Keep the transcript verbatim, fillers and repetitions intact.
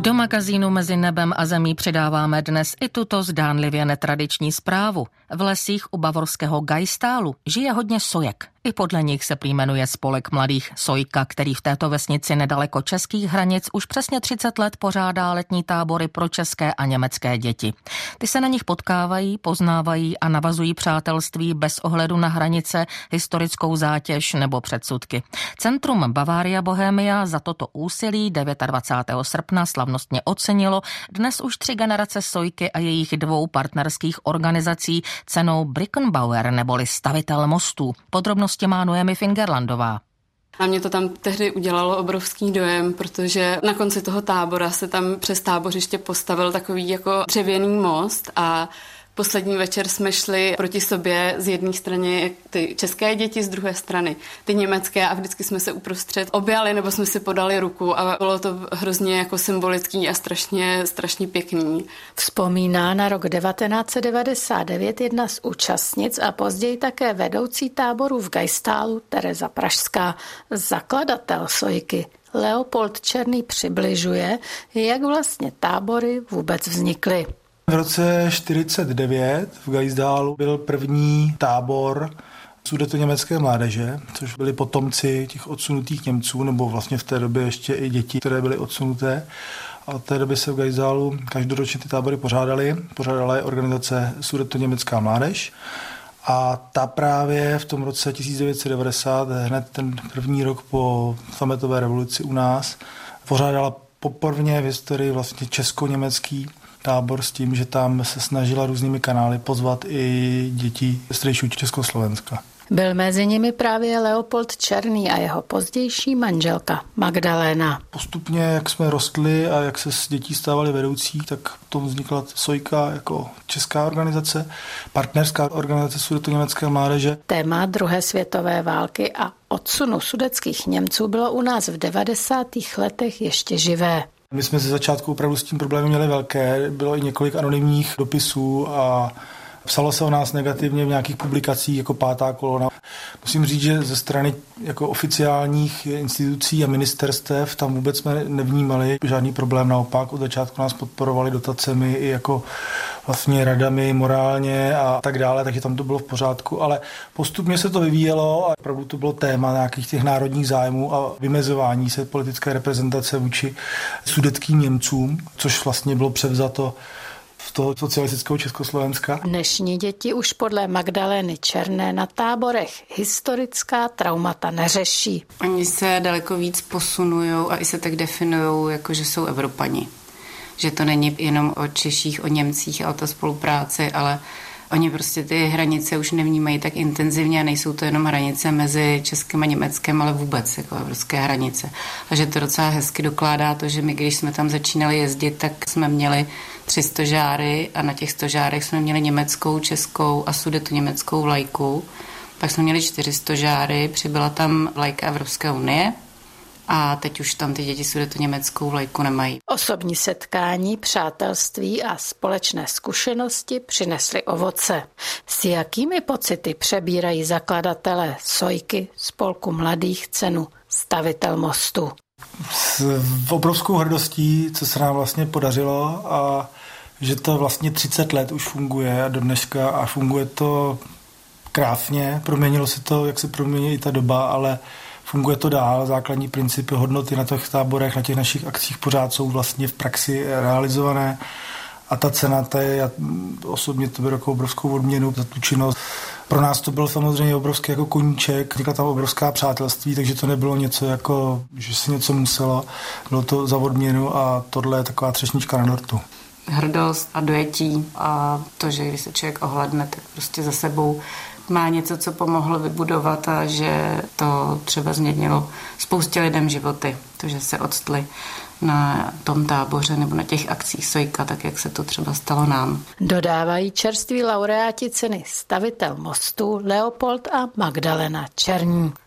Do magazínu Mezi nebem a zemí přidáváme dnes i tuto zdánlivě netradiční zprávu. V lesích u bavorského Gajstálu žije hodně sojek. I podle nich se prýmenuje spolek mladých Sojka, který v této vesnici nedaleko českých hranic už přesně třicet let pořádá letní tábory pro české a německé děti. Ty se na nich potkávají, poznávají a navazují přátelství bez ohledu na hranice, historickou zátěž nebo předsudky. Centrum Bavaria Bohemia za toto úsilí dvacátého devátého srpna slavnostně ocenilo dnes už tři generace Sojky a jejich dvou partnerských organizací cenou Brückenbauer neboli stavitel mostů. Podrobnosti má Noemi Fingerlandová. A mě to tam tehdy udělalo obrovský dojem, protože na konci toho tábora se tam přes tábořiště postavil takový jako dřevěný most a poslední večer jsme šli proti sobě z jedné strany ty české děti, z druhé strany ty německé a vždycky jsme se uprostřed objali nebo jsme si podali ruku a bylo to hrozně jako symbolický a strašně, strašně pěkný. Vzpomíná na rok devatenáct set devadesát devět jedna z účastnic a později také vedoucí táboru v Gajstálu Tereza Pražská, zakladatel Sojky. Leopold Černý přibližuje, jak vlastně tábory vůbec vznikly. V roce čtyřicet devět v Gajstálu byl první tábor sudetoněmecké mládeže, což byli potomci těch odsunutých Němců, nebo vlastně v té době ještě i děti, které byly odsunuté. A od té doby se v Gajstálu každoročně ty tábory pořádaly. Pořádala je organizace Sudetoněmecká mládež. A ta právě v tom roce tisíc devět set devadesát, hned ten první rok po sametové revoluci u nás, pořádala poprvé v historii vlastně česko-německý tábor s tím, že tam se snažila různými kanály pozvat i děti z tehdejšího Československa. Byl mezi nimi právě Leopold Černý a jeho pozdější manželka Magdaléna. Postupně, jak jsme rostli a jak se z dětí stávali vedoucí, tak potom vznikla Sojka jako česká organizace, partnerská organizace sudetoněmecké mládeže. Téma druhé světové války a odsunu sudetských Němců bylo u nás v devadesátých letech ještě živé. My jsme ze začátku opravdu s tím problémem měli velké, bylo i několik anonymních dopisů a psalo se o nás negativně v nějakých publikacích jako Pátá kolona. Musím říct, že ze strany jako oficiálních institucí a ministerstev tam vůbec jsme nevnímali žádný problém, naopak od začátku nás podporovali dotacemi i jako vlastně radami morálně a tak dále, takže tam to bylo v pořádku, ale postupně se to vyvíjelo a opravdu to bylo téma nějakých těch národních zájmů a vymezování se politické reprezentace vůči sudetským Němcům, což vlastně bylo převzato z toho socialistického Československa. Dnešní děti už podle Magdalény Černé na táborech historická traumata neřeší. Oni se daleko víc posunujou a i se tak definujou, jako že jsou Evropani. Že to není jenom o Češích, o Němcích a o té spolupráci, ale oni prostě ty hranice už nevnímají tak intenzivně a nejsou to jenom hranice mezi Českem a Německem, ale vůbec jako evropské hranice. A že to docela hezky dokládá to, že my, když jsme tam začínali jezdit, tak jsme měli tři stožáry a na těch stožárech jsme měli německou, českou a sudetoněmeckou vlajku. Pak jsme měli čtyři stožáry, přibyla tam vlajka Evropské unie. A teď už tam ty děti sudetoněmeckou vlajku nemají. Osobní setkání, přátelství a společné zkušenosti přinesly ovoce. S jakými pocity přebírají zakladatelé Sojky, spolku mladých, cenu stavitel mostu? S obrovskou hrdostí, co se nám vlastně podařilo a že to vlastně třicet let už funguje a do dneška a funguje to krásně. Proměnilo se to, jak se promění i ta doba, ale funguje to dál, základní principy, hodnoty na těch táborech, na těch našich akcích pořád jsou vlastně v praxi realizované a ta cena, ta je, já osobně to beru jako obrovskou odměnu za tu činnost. Pro nás to byl samozřejmě obrovský jako koníček, vznikla tam obrovská přátelství, takže to nebylo něco jako, že se něco muselo, bylo to za odměnu a tohle je taková třešnička na dortu. Hrdost a dojetí a to, že když se člověk ohlédne, tak prostě za sebou má něco, co pomohlo vybudovat a že to třeba změnilo spoustě lidem životy. To, že se odstli na tom táboře nebo na těch akcích Sojka, tak jak se to třeba stalo nám. Dodávají čerství laureáti ceny stavitel mostu Leopold a Magdalena Černí.